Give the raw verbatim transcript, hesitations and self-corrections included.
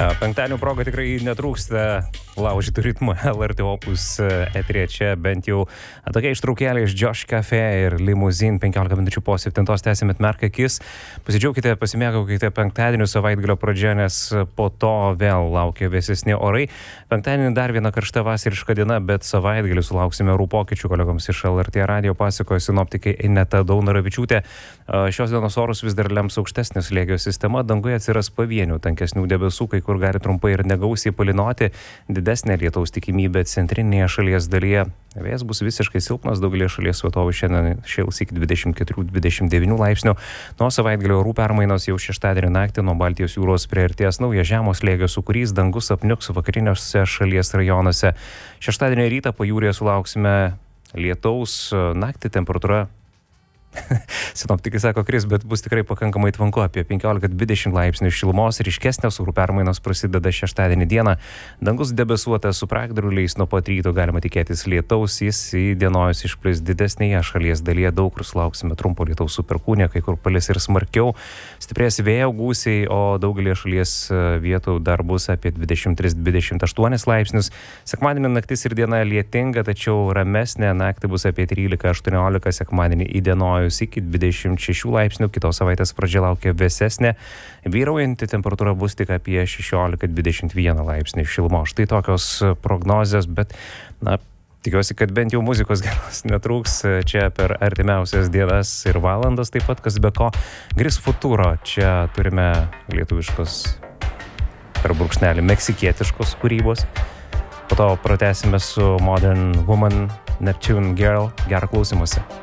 Penktadienio proga tikrai netrūksta laužytų ritmų L R T Opus eterėje. Čia bent jau tokia ištraukėlė iš Josh Cafe ir Limousine. penkiolika minučių po septintos tęsime Atmerk akis. Pasidžiaugkite, pasimėgaukite penktadienio savaitgalio pradžioje, nes po to vėl laukia vėsesni orai. Penktadienį dar viena karšta vasariška diena, bet savaitgalį sulauksime orų pokyčių. Kolegoms iš L R T radijo pasakoja sinoptikai Ineta Daunoravičiūtė. Šios dienos orus vis dar lems aukštesnė slėgio sistema. Danguje atsiras pavienių tankesnių debesų, kai kur gali trumpai ir negausiai palynoti. Didesnė lietaus tikimybė centrinėje šalies dalyje. Vėjas bus visiškai silpnas, daugelį šalies vietovių šiandien šils iki dvidešimt keturių dvidešimt devynių laipsnių. Nuo savaitgalio orų permainos jau šeštadienį naktį nuo Baltijos jūros priartės naujas žemo slėgio sūkurys, dangus apniuks vakariniuose šalies rajonuose. Šeštadienio rytą pajūryje sulauksime lietaus, naktį temperatūra sinoptikai sako kris, bet bus tikrai pakankamai tvanku, apie penkiolika dvidešimt laipsnių šilumos. Ryškesnės orų permainos prasideda šeštadienį dieną. Dangus debesuotas su pragiedruliais, nuo pat ryto galima tikėtis lietaus, jis įdienojus išplis didesnėje šalies dalyje, daug kur sulauksime trumpo lietaus su perkūnija, kai kur palis ir smarkiau. Stiprės vėjo gūsiai, o daugelį šalies vietų dar bus apie dvidešimt tris dvidešimt aštuonis laipsnius. Sekmadienį naktis ir diena lietinga, tačiau ramesnė, naktį bus apie trylika aštuoniolika, sekmadienį įdienojus iki dvidešimt šešių laipsnių, kitos savaitės pradžia laukia vėsesnė, vyraujanti temperatūra bus tik apie šešiolika dvidešimt vieną laipsnį šilumos. Štai tokios prognozės, bet na, tikiuosi, kad bent jau muzikos geros netrūks čia per artimiausias dienas ir valandas, taip pat kas be ko. Gris Futuro, čia turime lietuviškos per brūkšnelį meksikietiškos kūrybos. Po to pratęsime su Modern Woman, Neptune Girl. Gerą klausymuose.